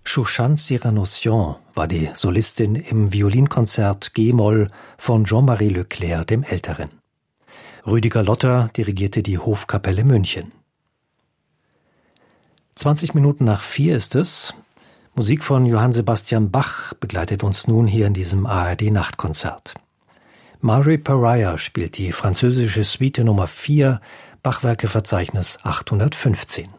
Shushan Cyranocian war die Solistin im Violinkonzert G-Moll von Jean-Marie Leclerc dem Älteren. Rüdiger Lotter dirigierte die Hofkapelle München. 4:20 ist es. Musik von Johann Sebastian Bach begleitet uns nun hier in diesem ARD-Nachtkonzert. Maury Pariah spielt die französische Suite Nummer 4, Bachwerkeverzeichnis 815.